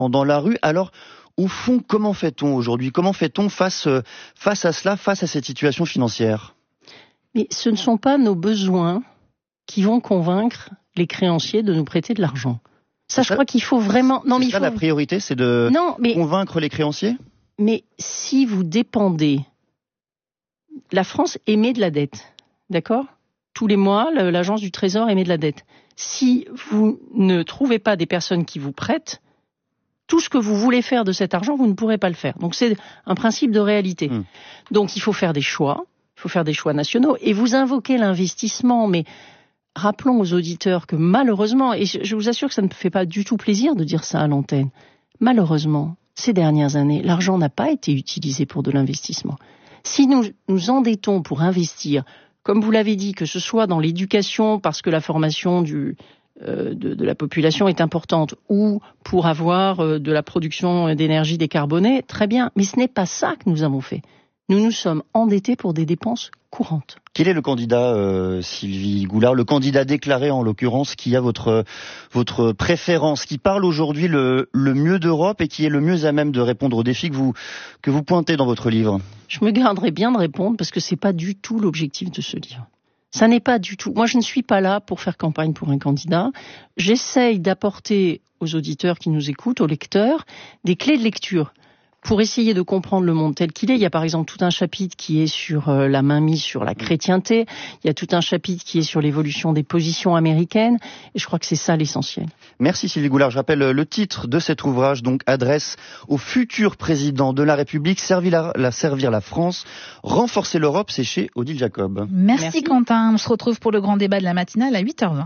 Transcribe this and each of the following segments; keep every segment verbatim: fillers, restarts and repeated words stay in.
dans la rue. Alors, au fond, comment fait-on aujourd'hui ? Comment fait-on face, face à cela, face à cette situation financière ? Mais ce ne sont pas nos besoins qui vont convaincre les créanciers de nous prêter de l'argent. Ça, je crois qu'il faut vraiment... Non, mais il faut... la priorité, c'est de non, mais... convaincre les créanciers ? Mais si vous dépendez... La France émet de la dette, d'accord ? Tous les mois, l'agence du Trésor émet de la dette. Si vous ne trouvez pas des personnes qui vous prêtent, tout ce que vous voulez faire de cet argent, vous ne pourrez pas le faire. Donc c'est un principe de réalité. Mmh. Donc il faut faire des choix, il faut faire des choix nationaux. Et vous invoquez l'investissement, mais rappelons aux auditeurs que malheureusement, et je vous assure que ça ne me fait pas du tout plaisir de dire ça à l'antenne, malheureusement, ces dernières années, l'argent n'a pas été utilisé pour de l'investissement. Si nous nous endettons pour investir, comme vous l'avez dit, que ce soit dans l'éducation parce que la formation du, euh, de, de la population est importante, ou pour avoir euh, de la production d'énergie décarbonée, très bien. Mais ce n'est pas ça que nous avons fait. Nous nous sommes endettés pour des dépenses courantes. Quel est le candidat, euh, Sylvie Goulard, le candidat déclaré en l'occurrence, qui a votre, votre préférence, qui parle aujourd'hui le, le mieux d'Europe et qui est le mieux à même de répondre aux défis que vous, que vous pointez dans votre livre ? Je me garderai bien de répondre parce que c'est pas du tout l'objectif de ce livre. Ça n'est pas du tout. Moi, je ne suis pas là pour faire campagne pour un candidat. J'essaye d'apporter aux auditeurs qui nous écoutent, aux lecteurs, des clés de lecture pour essayer de comprendre le monde tel qu'il est. Il y a par exemple tout un chapitre qui est sur euh, la mainmise sur la chrétienté. Il y a tout un chapitre qui est sur l'évolution des positions américaines. Et je crois que c'est ça l'essentiel. Merci Sylvie Goulard. Je rappelle le titre de cet ouvrage, donc adresse au futur président de la République, servir la, la, servir la France, renforcer l'Europe, c'est chez Odile Jacob. Merci, Merci Quentin. On se retrouve pour le grand débat de la matinale à huit heures vingt.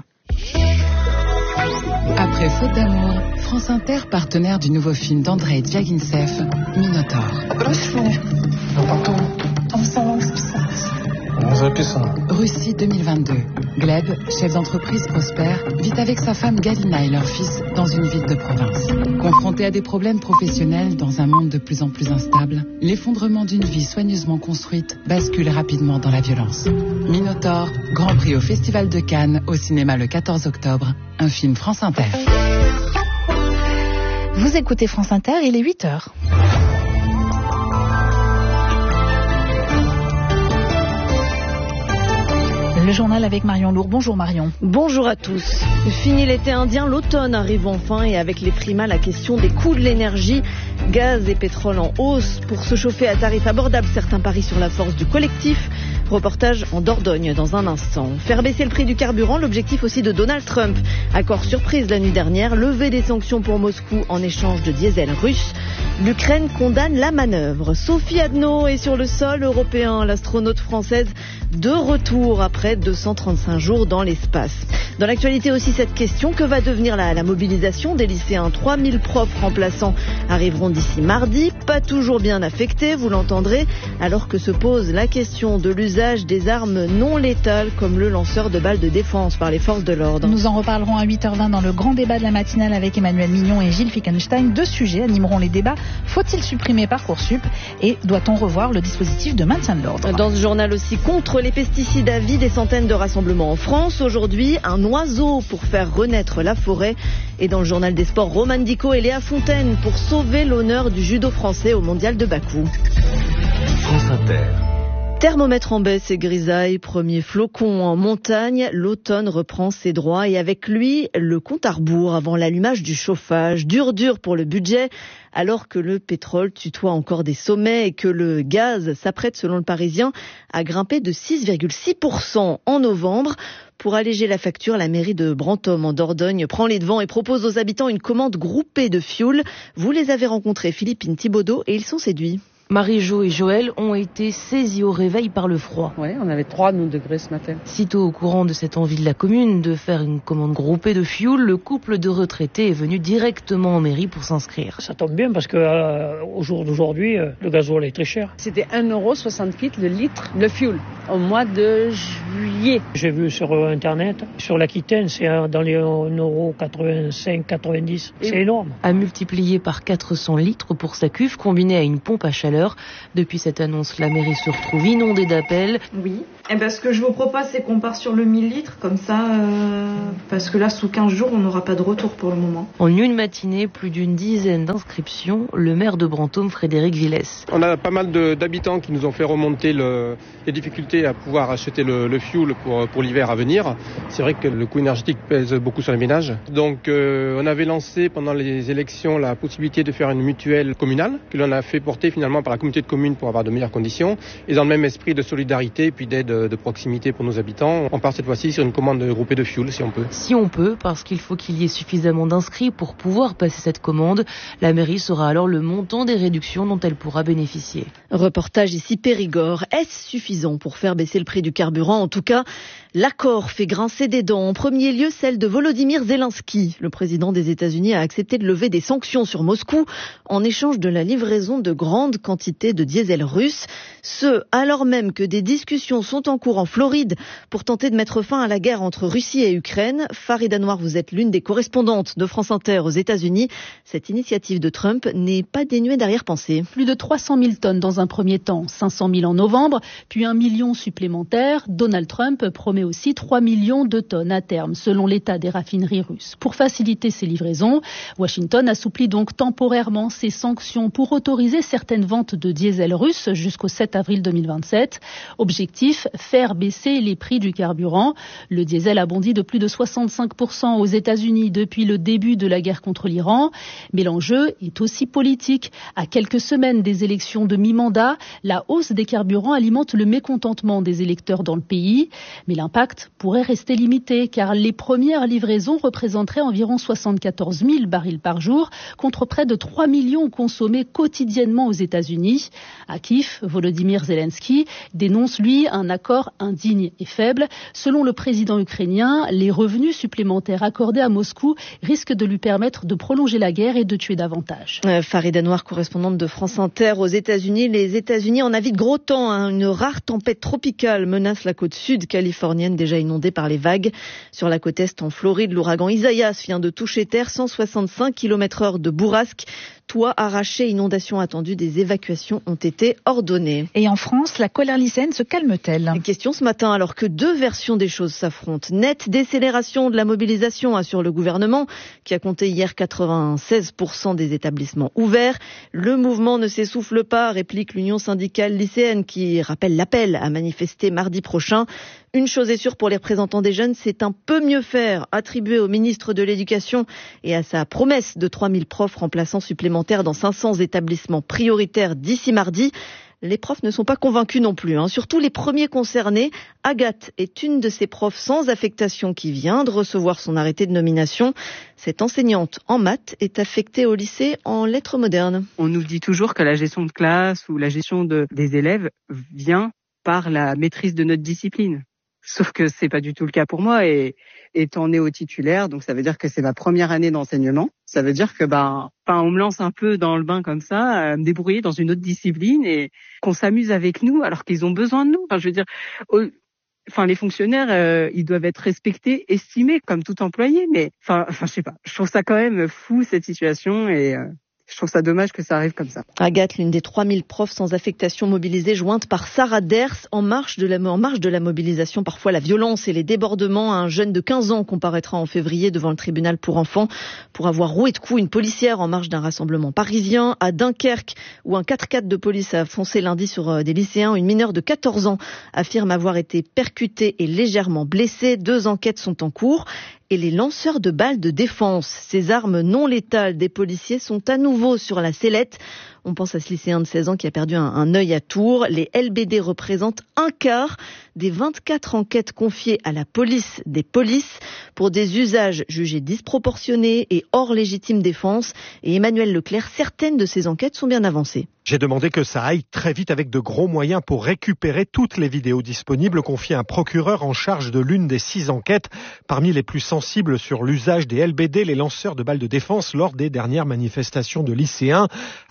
Après Faute d'amour, France Inter, partenaire du nouveau film d'Andrei Djagintsev, Minotaur. Russie deux mille vingt-deux. Gleb, chef d'entreprise prospère, vit avec sa femme Galina et leur fils dans une ville de province. Confronté à des problèmes professionnels dans un monde de plus en plus instable, l'effondrement d'une vie soigneusement construite bascule rapidement dans la violence. Minotaur, Grand Prix au Festival de Cannes, au cinéma le quatorze octobre, un film France Inter. Vous écoutez France Inter, il est huit heures. Le journal avec Marion Lourd. Bonjour Marion. Bonjour à tous. Fini l'été indien, l'automne arrive enfin et avec les frimas, la question des coûts de l'énergie. Gaz et pétrole en hausse. Pour se chauffer à tarif abordable, certains parient sur la force du collectif. Reportage en Dordogne dans un instant. Faire baisser le prix du carburant, l'objectif aussi de Donald Trump. Accord surprise la nuit dernière, lever des sanctions pour Moscou en échange de diesel russe. L'Ukraine condamne la manœuvre. Sophie Adno est sur le sol européen, l'astronaute française de retour après deux cent trente-cinq jours dans l'espace. Dans l'actualité aussi cette question, que va devenir la, la mobilisation des lycéens ? trois mille profs remplaçants arriveront d'ici mardi, pas toujours bien affectés, vous l'entendrez, alors que se pose la question de l'usage des armes non létales comme le lanceur de balles de défense par les forces de l'ordre. Nous en reparlerons à huit heures vingt dans le grand débat de la matinale avec Emmanuel Mignon et Gilles Fickenstein. Deux sujets animeront les débats. Faut-il supprimer Parcoursup et doit-on revoir le dispositif de maintien de l'ordre ? Dans ce journal aussi, contre les pesticides à vie, des centaines de rassemblements en France. Aujourd'hui, un oiseau pour faire renaître la forêt. Et dans le journal des sports, Roman Dico et Léa Fontaine pour sauver l'honneur du judo français au mondial de Bakou. France Inter. Thermomètre en baisse et grisaille, premier flocon en montagne, l'automne reprend ses droits et avec lui, le compte à rebours avant l'allumage du chauffage. Dur dur pour le budget, alors que le pétrole tutoie encore des sommets et que le gaz s'apprête, selon le Parisien, à grimper de six virgule six pour cent en novembre. Pour alléger la facture, la mairie de Brantôme en Dordogne prend les devants et propose aux habitants une commande groupée de fioul. Vous les avez rencontrés, Philippine Thibaudot, et ils sont séduits. Marie-Jo et Joël ont été saisis au réveil par le froid. Oui, on avait trois nous, degrés ce matin. Sitôt au courant de cette envie de la commune de faire une commande groupée de fioul, le couple de retraités est venu directement en mairie pour s'inscrire. Ça tombe bien parce que euh, au jour d'aujourd'hui, euh, le gasoil est très cher. C'était un euro soixante-huit le litre de fioul au mois de juillet. J'ai vu sur euh, internet, sur l'Aquitaine, c'est euh, dans les un euro quatre-vingt-cinq quatre-vingt-dix. Et c'est énorme. À multiplier par quatre cents litres pour sa cuve combinée à une pompe à chaleur. Depuis cette annonce, la mairie se retrouve inondée d'appels. Oui. Eh ben, ce que je vous propose, c'est qu'on part sur le mille litres, comme ça, euh, parce que là, sous quinze jours, on n'aura pas de retour pour le moment. En une matinée, plus d'une dizaine d'inscriptions, le maire de Brantôme, Frédéric Villès. On a pas mal de, d'habitants qui nous ont fait remonter le, les difficultés à pouvoir acheter le, le fuel pour, pour l'hiver à venir. C'est vrai que le coût énergétique pèse beaucoup sur les ménages. Donc, euh, on avait lancé pendant les élections la possibilité de faire une mutuelle communale, que l'on a fait porter finalement par la communauté de communes pour avoir de meilleures conditions. Et dans le même esprit de solidarité et puis d'aide de proximité pour nos habitants, on part cette fois-ci sur une commande groupée de fuel, si on peut. Si on peut, parce qu'il faut qu'il y ait suffisamment d'inscrits pour pouvoir passer cette commande. La mairie saura alors le montant des réductions dont elle pourra bénéficier. Reportage ici Périgord. Est-ce suffisant pour faire baisser le prix du carburant? En tout cas, l'accord fait grincer des dents. En premier lieu, celle de Volodymyr Zelensky. Le président des États-Unis a accepté de lever des sanctions sur Moscou en échange de la livraison de grandes quantités de diesel russe. Ce, alors même que des discussions sont en cours en Floride pour tenter de mettre fin à la guerre entre Russie et Ukraine. Farida Noir, vous êtes l'une des correspondantes de France Inter aux États-Unis. Cette initiative de Trump n'est pas dénuée d'arrière-pensée. Plus de trois cent mille tonnes dans un premier temps, cinq cent mille en novembre, puis un million supplémentaire. Donald Trump promet aussi trois millions de tonnes à terme, selon l'état des raffineries russes. Pour faciliter ces livraisons, Washington assouplit donc temporairement ses sanctions pour autoriser certaines ventes de diesel russe jusqu'au sept avril deux mille vingt-sept. Objectif, faire baisser les prix du carburant. Le diesel a bondi de plus de soixante-cinq pour cent aux États-Unis depuis le début de la guerre contre l'Iran. Mais l'enjeu est aussi politique. À quelques semaines des élections de mi-mandat, la hausse des carburants alimente le mécontentement des électeurs dans le pays. Mais l'impact pourrait rester limité car les premières livraisons représenteraient environ soixante-quatorze mille barils par jour contre près de trois millions consommés quotidiennement aux États-Unis. À Kiev, Volodymyr Zelensky dénonce lui un accord indigne et faible. Selon le président ukrainien, les revenus supplémentaires accordés à Moscou risquent de lui permettre de prolonger la guerre et de tuer davantage. Euh, Farida Noir, correspondante de France Inter aux États-Unis. Les États-Unis en avis de gros temps. Hein. Une rare tempête tropicale menace la côte sud californienne déjà inondée par les vagues. Sur la côte est en Floride, l'ouragan Isaias vient de toucher terre, cent soixante-cinq kilomètres heure de bourrasque. Toits arrachés, inondations attendues, des évacuations ont été ordonnées. Et en France, la colère lycéenne se calme-t-elle? Question ce matin, alors que deux versions des choses s'affrontent. Nette décélération de la mobilisation, assure le gouvernement, qui a compté hier quatre-vingt-seize pour cent des établissements ouverts. Le mouvement ne s'essouffle pas, réplique l'Union syndicale lycéenne, qui rappelle l'appel à manifester mardi prochain. Une chose est sûre pour les représentants des jeunes, c'est un peu mieux faire, attribué au ministre de l'Éducation et à sa promesse de trois mille profs remplaçants supplémentaires dans cinq cents établissements prioritaires d'ici mardi. Les profs ne sont pas convaincus non plus, hein. Surtout les premiers concernés. Agathe est une de ces profs sans affectation qui vient de recevoir son arrêté de nomination. Cette enseignante en maths est affectée au lycée en lettres modernes. On nous dit toujours que la gestion de classe ou la gestion de, des élèves vient par la maîtrise de notre discipline. Sauf que c'est pas du tout le cas pour moi et étant néo-titulaire, donc ça veut dire que c'est ma première année d'enseignement. Ça veut dire que ben, enfin, on me lance un peu dans le bain comme ça, à me débrouiller dans une autre discipline et qu'on s'amuse avec nous alors qu'ils ont besoin de nous. Enfin, je veux dire, au, enfin, les fonctionnaires, euh, ils doivent être respectés, estimés comme tout employé. Mais enfin, enfin, je sais pas. Je trouve ça quand même fou cette situation et. Euh, Je trouve ça dommage que ça arrive comme ça. Agathe, l'une des trois mille profs sans affectation mobilisés, jointe par Sarah Ders, en marge de la, en marge de la mobilisation, parfois la violence et les débordements. Un jeune de quinze ans comparaîtra en février devant le tribunal pour enfants pour avoir roué de coups une policière en marge d'un rassemblement parisien. À Dunkerque, où un quatre-quatre de police a foncé lundi sur des lycéens, une mineure de quatorze ans affirme avoir été percutée et légèrement blessée. Deux enquêtes sont en cours. Et les lanceurs de balles de défense, ces armes non létales des policiers, sont à nouveau sur la sellette. On pense à ce lycéen de seize ans qui a perdu un, un œil à Tours. Les L B D représentent un quart des vingt-quatre enquêtes confiées à la police des polices pour des usages jugés disproportionnés et hors légitime défense. Et Emmanuel Leclerc, certaines de ces enquêtes sont bien avancées. J'ai demandé que ça aille très vite avec de gros moyens pour récupérer toutes les vidéos disponibles, confiées à un procureur en charge de l'une des six enquêtes, parmi les plus sensibles sur l'usage des L B D, les lanceurs de balles de défense, lors des dernières manifestations de lycéens. Allez vite pour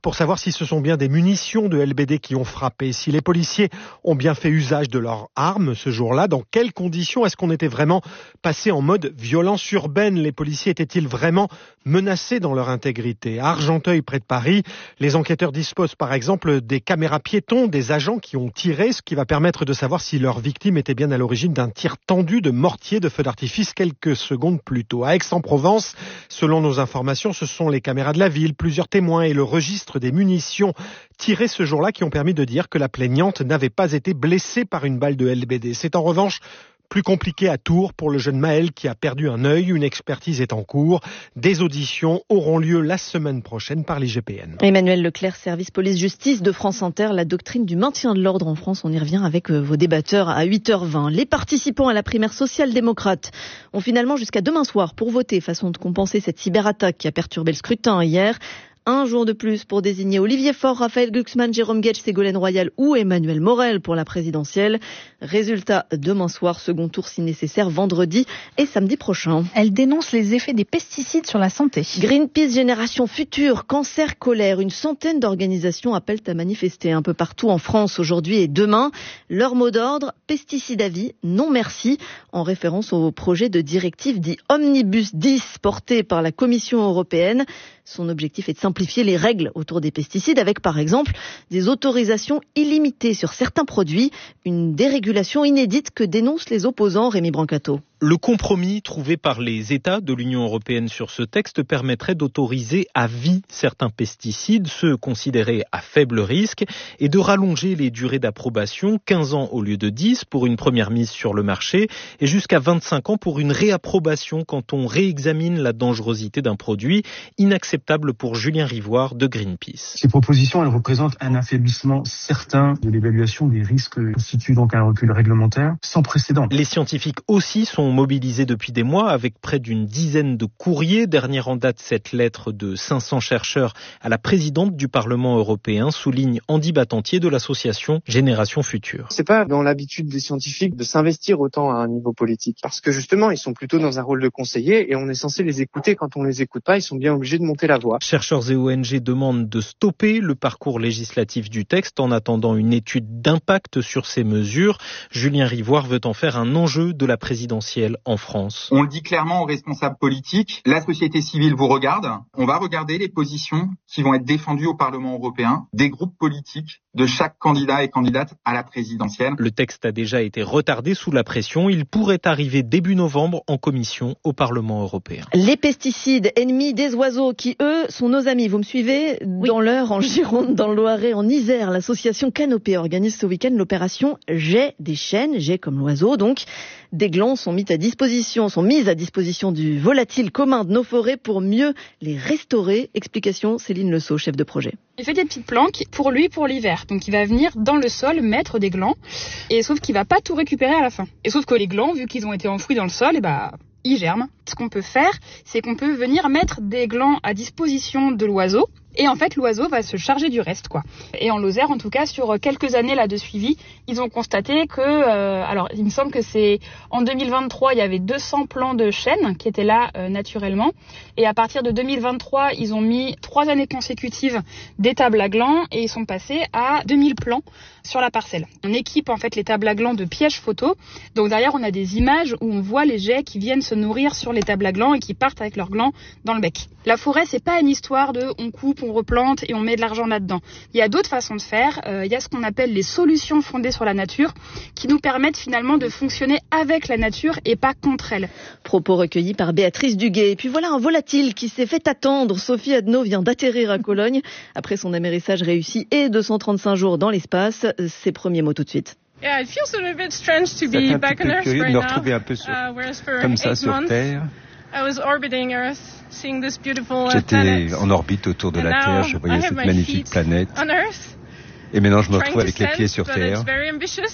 pour savoir si ce sont bien des munitions de L B D qui ont frappé, si les policiers ont bien fait usage de leurs armes ce jour-là, dans quelles conditions est-ce qu'on était vraiment passé en mode violence urbaine? Les policiers étaient-ils vraiment menacés dans leur intégrité? À Argenteuil, près de Paris, les enquêteurs disposent par exemple des caméras piétons, des agents qui ont tiré, ce qui va permettre de savoir si leur victime était bien à l'origine d'un tir tendu de mortier de feu d'artifice quelques secondes plus tôt. À Aix-en-Provence, selon nos informations, ce sont les caméras de la ville, plusieurs témoins et le registre des munitions tirées ce jour-là qui ont permis de dire que la plaignante n'avait pas été blessée par une balle de L B D. C'est en revanche plus compliqué à Tours pour le jeune Maël qui a perdu un œil. Une expertise est en cours. Des auditions auront lieu la semaine prochaine par l'I G P N. Emmanuel Leclerc, service police-justice de France Inter. La doctrine du maintien de l'ordre en France, on y revient avec vos débatteurs à huit heures vingt. Les participants à la primaire social-démocrate ont finalement jusqu'à demain soir pour voter, façon de compenser cette cyberattaque qui a perturbé le scrutin hier. Un jour de plus pour désigner Olivier Faure, Raphaël Glucksmann, Jérôme Guedj, Ségolène Royal ou Emmanuel Morel pour la présidentielle. Résultat demain soir, second tour si nécessaire, vendredi et samedi prochain. Elle dénonce les effets des pesticides sur la santé. Greenpeace Génération Future, Cancer, Colère. Une centaine d'organisations appellent à manifester un peu partout en France aujourd'hui et demain. Leur mot d'ordre, pesticides à vie, non merci, en référence au projet de directive dit Omnibus dix porté par la Commission européenne. Son objectif est de simplifier les règles autour des pesticides avec, par exemple, des autorisations illimitées sur certains produits, une dérégulation inédite que dénoncent les opposants. Rémi Brancato. Le compromis trouvé par les États de l'Union européenne sur ce texte permettrait d'autoriser à vie certains pesticides, ceux considérés à faible risque, et de rallonger les durées d'approbation, quinze ans au lieu de dix pour une première mise sur le marché, et jusqu'à vingt-cinq ans pour une réapprobation quand on réexamine la dangerosité d'un produit, inacceptable pour Julien Rivoire de Greenpeace. Ces propositions, elles représentent un affaiblissement certain de l'évaluation des risques, constituent donc un recul réglementaire sans précédent. Les scientifiques aussi sont mobilisés depuis des mois avec près d'une dizaine de courriers. Dernière en date, cette lettre de cinq cents chercheurs à la présidente du Parlement européen, souligne Andy Battantier de l'association Génération Future. C'est pas dans l'habitude des scientifiques de s'investir autant à un niveau politique parce que justement, ils sont plutôt dans un rôle de conseiller et on est censé les écouter. Quand on les écoute pas, ils sont bien obligés de monter la voix. Chercheurs et O N G demandent de stopper le parcours législatif du texte en attendant une étude d'impact sur ces mesures. Julien Rivoire veut en faire un enjeu de la présidentielle en France. On le dit clairement aux responsables politiques, la société civile vous regarde, on va regarder les positions qui vont être défendues au Parlement européen, des groupes politiques de chaque candidat et candidate à la présidentielle. Le texte a déjà été retardé sous la pression, il pourrait arriver début novembre en commission au Parlement européen. Les pesticides, ennemis des oiseaux qui, eux, sont nos amis. Vous me suivez ? Oui. Dans l'Eure, en Gironde, dans le Loiret, en Isère, l'association Canopée organise ce week-end l'opération Jet des chênes, jet comme l'oiseau donc. Des glands sont mis à disposition, sont mises à disposition du volatile commun de nos forêts pour mieux les restaurer. Explication Céline Le Sceau, chef de projet. Il fait des petites planques pour lui, pour l'hiver. Donc il va venir dans le sol mettre des glands, et sauf qu'il va pas tout récupérer à la fin. Et sauf que les glands, vu qu'ils ont été enfouis dans le sol, et bah ils germent. Ce qu'on peut faire, c'est qu'on peut venir mettre des glands à disposition de l'oiseau. Et en fait, l'oiseau va se charger du reste, quoi. Et en Lozère, en tout cas, sur quelques années là de suivi, ils ont constaté que, euh, alors, il me semble que c'est en deux mille vingt-trois, il y avait deux cents plants de chênes qui étaient là euh, naturellement. Et à partir de deux mille vingt-trois, ils ont mis trois années consécutives des tables à glands et ils sont passés à deux mille plants sur la parcelle. On équipe en fait les tables à glands de pièges photo. Donc derrière, on a des images où on voit les jets qui viennent se nourrir sur les tables à glands et qui partent avec leurs glands dans le bec. La forêt, c'est pas une histoire de on coupe, on replante et on met de l'argent là-dedans. Il y a d'autres façons de faire. Euh, il y a ce qu'on appelle les solutions fondées sur la nature qui nous permettent finalement de fonctionner avec la nature et pas contre elle. Propos recueillis par Béatrice Duguay. Et puis voilà un volatile qui s'est fait attendre. Sophie Adno vient d'atterrir à Cologne après son amérissage réussi et deux cent trente-cinq jours dans l'espace. Ses premiers mots tout de suite. Yeah, it feels a bit strange to be back on Earth right now. Uh, whereas for comme ça eight sur months, Terre. I was orbiting Earth, seeing this beautiful J'étais planet. en orbite autour de And la Terre, now je I voyais have cette my magnifique feet planète. on Earth. Et maintenant, je me Trying retrouve to avec les pieds sense, sur but Terre, it's very ambitious.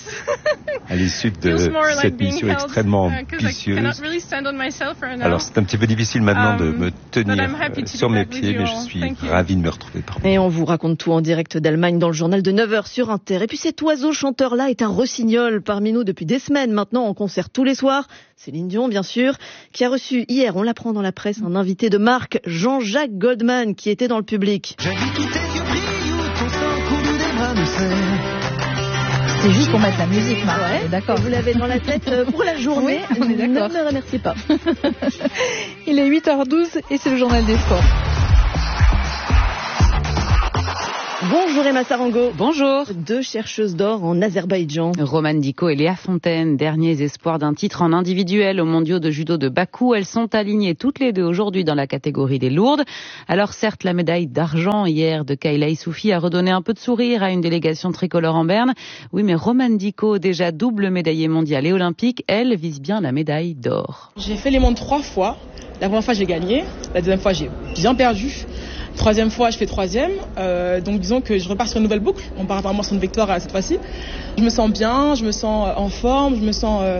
à l'issue de Feels more like cette being mission held, extrêmement uh, 'cause I ambitieuse. cannot really stand on myself right now. Alors, c'est un petit peu difficile maintenant de Um, me tenir but I'm happy euh, to sur be mes back with pieds, you mais je all. suis Thank you. ravi de me retrouver parmi Et on vous raconte tout en direct d'Allemagne dans le journal de neuf heures sur Inter. Et puis cet oiseau chanteur-là est un rossignol parmi nous depuis des semaines maintenant en concert tous les soirs. Céline Dion, bien sûr, qui a reçu hier, on l'apprend dans la presse, un invité de marque, Jean-Jacques Goldman, qui était dans le public. J'ai dû quitter Dieu prie. C'est juste pour mettre la musique, Marc. Ouais, d'accord. Vous l'avez dans la tête pour la journée. Oui, on est d'accord. Ne me remerciez pas. Il est huit heures douze et c'est le journal des sports. Bonjour Emma Sarango. Bonjour. Deux chercheuses d'or en Azerbaïdjan. Romane Dicot et Léa Fontaine, derniers espoirs d'un titre en individuel aux mondiaux de judo de Bakou. Elles sont alignées toutes les deux aujourd'hui dans la catégorie des lourdes. Alors certes, la médaille d'argent hier de Kayla Issoufi a redonné un peu de sourire à une délégation tricolore en berne. Oui, mais Romane Dicot, déjà double médaillée mondiale et olympique, elle vise bien la médaille d'or. J'ai fait les mondes trois fois. La première fois, j'ai gagné. La deuxième fois, j'ai bien perdu. Troisième fois, je fais troisième. Euh, donc disons que je repars sur une nouvelle boucle. On part vraiment sur une victoire cette fois-ci. Je me sens bien, je me sens en forme, je me sens euh,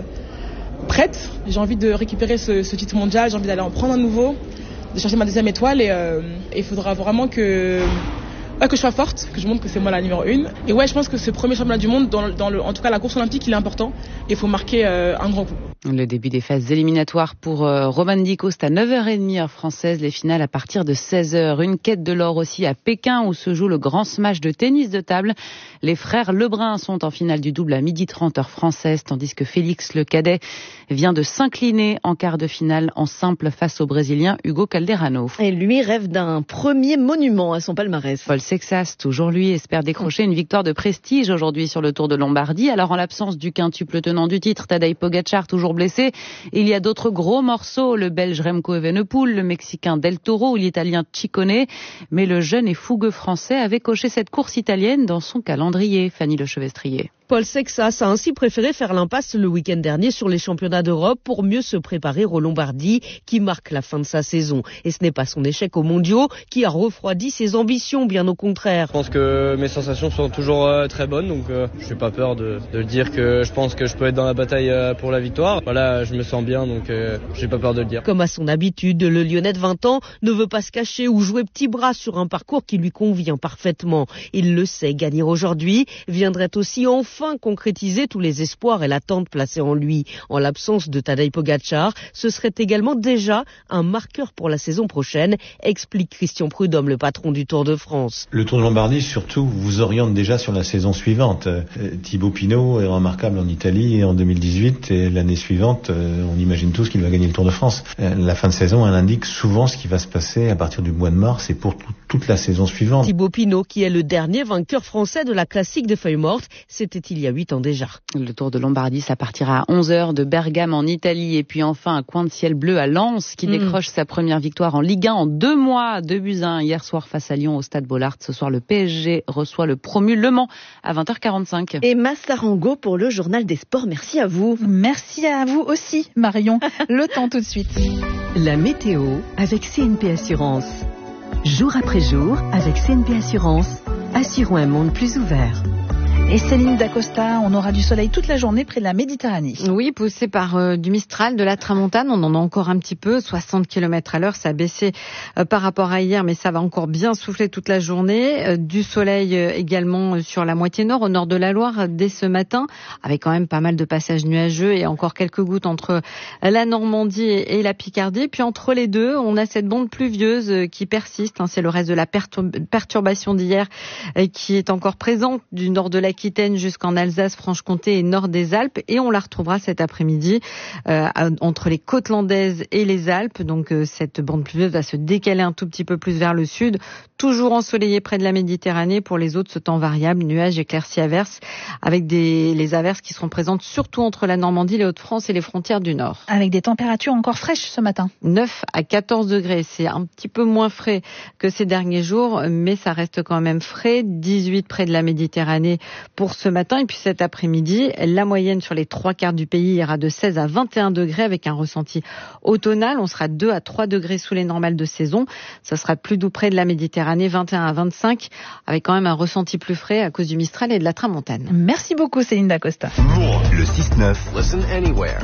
prête. J'ai envie de récupérer ce, ce titre mondial, j'ai envie d'aller en prendre un nouveau, de chercher ma deuxième étoile. Et euh, il faudra vraiment que, ouais, que je sois forte, que je montre que c'est moi la numéro une. Et ouais, je pense que ce premier championnat du monde, dans, dans le, en tout cas la course olympique, il est important. Il faut marquer euh, un grand coup. Le début des phases éliminatoires pour euh, Romane Dicot, c'est à neuf heures trente heure française, les finales à partir de seize heures. Une quête de l'or aussi à Pékin où se joue le grand smash de tennis de table. Les frères Lebrun sont en finale du double à midi trente heure française, tandis que Félix le cadet vient de s'incliner en quart de finale en simple face au Brésilien Hugo Calderano. Et lui rêve d'un premier monument à son palmarès. Paul Sexas, toujours lui, espère décrocher une victoire de prestige aujourd'hui sur le Tour de Lombardie. Alors en l'absence du quintuple tenant du titre, Tadej Pogačar, toujours blessé. Il y a d'autres gros morceaux, le Belge Remco Evenepoel, le Mexicain Del Toro ou l'Italien Ciccone. Mais le jeune et fougueux Français avait coché cette course italienne dans son calendrier. Fanny Lechevestrier. Paul Sexas a ainsi préféré faire l'impasse le week-end dernier sur les championnats d'Europe pour mieux se préparer aux Lombardie qui marque la fin de sa saison. Et ce n'est pas son échec aux mondiaux qui a refroidi ses ambitions, bien au contraire. Je pense que mes sensations sont toujours euh, très bonnes, donc euh, je n'ai pas peur de, de dire que je pense que je peux être dans la bataille euh, pour la victoire. Voilà, je me sens bien, donc euh, je n'ai pas peur de le dire. Comme à son habitude, le Lyonnais de vingt ans ne veut pas se cacher ou jouer petit bras sur un parcours qui lui convient parfaitement. Il le sait, gagner aujourd'hui viendrait aussi enfin concrétiser tous les espoirs et l'attente placée en lui. En l'absence de Tadej Pogačar, ce serait également déjà un marqueur pour la saison prochaine, explique Christian Prudhomme, le patron du Tour de France. Le Tour de Lombardie, surtout, vous oriente déjà sur la saison suivante. Euh, Thibaut Pinot est remarquable en Italie en deux mille dix-huit et l'année suivante, euh, on imagine tous qu'il va gagner le Tour de France. Euh, la fin de saison, elle indique souvent ce qui va se passer à partir du mois de mars et pour tout, toute la saison suivante. Thibaut Pinot, qui est le dernier vainqueur français de la classique des feuilles mortes, c'était il y a huit ans déjà. Le Tour de Lombardie, ça partira à onze heures de Bergame en Italie et puis enfin un coin de ciel bleu à Lens qui mmh. décroche sa première victoire en Ligue un en deux mois. deux buts à un hier soir face à Lyon au Stade Bollaert. Ce soir, le P S G reçoit le promu Le Mans à vingt heures quarante-cinq. Et Massarango pour le journal des sports. Merci à vous. Merci à vous aussi, Marion. Le temps tout de suite. La météo avec C N P Assurance. Jour après jour, avec C N P Assurance, assurons un monde plus ouvert. Et Céline Dacosta, on aura du soleil toute la journée près de la Méditerranée. Oui, poussé par euh, du Mistral, de la Tramontane, on en a encore un petit peu, soixante kilomètres à l'heure, ça a baissé euh, par rapport à hier, mais ça va encore bien souffler toute la journée. Euh, du soleil euh, également sur la moitié nord, au nord de la Loire, euh, dès ce matin, avec quand même pas mal de passages nuageux et encore quelques gouttes entre la Normandie et, et la Picardie. Puis entre les deux, on a cette bande pluvieuse euh, qui persiste, hein, c'est le reste de la pertur- perturbation d'hier euh, qui est encore présente du nord de la Aquitaine jusqu'en Alsace, Franche-Comté et nord des Alpes, et on la retrouvera cet après-midi euh, entre les côtes landaises et les Alpes. Donc euh, cette bande pluvieuse va se décaler un tout petit peu plus vers le sud, toujours ensoleillé près de la Méditerranée. Pour les autres, ce temps variable, nuages, éclaircies, averses, avec des les averses qui seront présentes surtout entre la Normandie, les Hauts-de-France et les frontières du Nord. Avec des températures encore fraîches ce matin. neuf à quatorze degrés, c'est un petit peu moins frais que ces derniers jours, mais ça reste quand même frais. dix-huit près de la Méditerranée pour ce matin. Et puis cet après-midi, la moyenne sur les trois quarts du pays ira de seize à vingt et un degrés avec un ressenti automnal. On sera deux à trois degrés sous les normales de saison. Ça sera plus doux près de la Méditerranée, vingt et un à vingt-cinq, avec quand même un ressenti plus frais à cause du Mistral et de la Tramontane. Merci beaucoup Céline Dacosta. Le six neuf. Listen anywhere.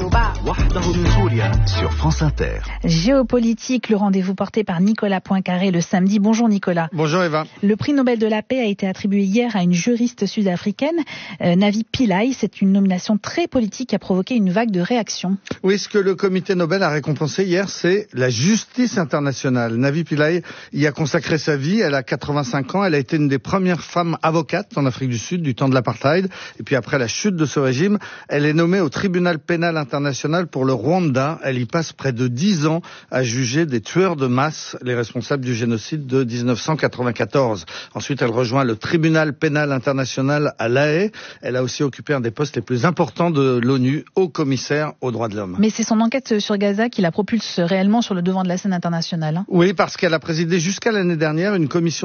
Sur France Inter. Géopolitique, le rendez-vous porté par Nicolas Poincaré le samedi. Bonjour Nicolas. Bonjour Eva. Le prix Nobel de la paix a été attribué hier à une juriste sud-africaine, euh, Navi Pillay. C'est une nomination très politique qui a provoqué une vague de réactions. Oui, ce que le comité Nobel a récompensé hier, c'est la justice internationale. Navi Pillay y a consacré sa vie. Elle a quatre-vingt-cinq ans. Elle a été une des premières femmes avocates en Afrique du Sud du temps de l'apartheid. Et puis après la chute de ce régime, elle est nommée au tribunal pénal international pour le Rwanda. Elle y passe près de dix ans à juger des tueurs de masse, les responsables du génocide de dix-neuf cent quatre-vingt-quatorze. Ensuite, elle rejoint le tribunal pénal international à La Haye. Elle a aussi occupé un des postes les plus importants de l'ONU, haut commissaire aux droits de l'homme. Mais c'est son enquête sur Gaza qui la propulse réellement sur le devant de la scène internationale. Hein. Oui, parce qu'elle a présidé jusqu'à l'année dernière une commission